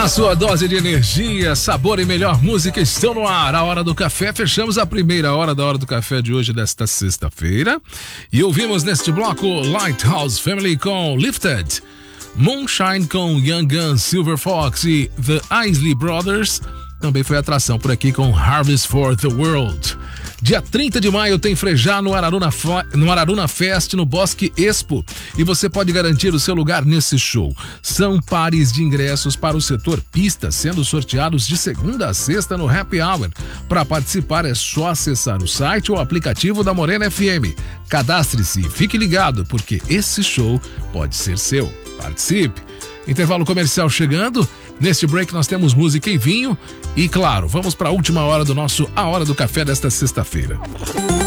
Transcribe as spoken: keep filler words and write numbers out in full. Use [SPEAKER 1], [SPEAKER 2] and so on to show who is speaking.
[SPEAKER 1] A sua dose de energia, sabor e melhor música estão no ar. A Hora do Café, fechamos a primeira hora da Hora do Café de hoje, desta sexta-feira. E ouvimos neste bloco Lighthouse Family com Lifted, Moonshine com Young Guns, Silver Fox e The Isley Brothers. Também foi atração por aqui com Harvest for the World. Dia trinta de maio tem Frejá no Araruna, no Araruna Fest, no Bosque Expo. E você pode garantir o seu lugar nesse show. São pares de ingressos para o setor pista, sendo sorteados de segunda a sexta no Happy Hour. Para participar é só acessar o site ou aplicativo da Morena F M. Cadastre-se e fique ligado, porque esse show pode ser seu. Participe! Intervalo comercial chegando. Neste break nós temos música e vinho. E claro, vamos para a última hora do nosso A Hora do Café desta sexta-feira.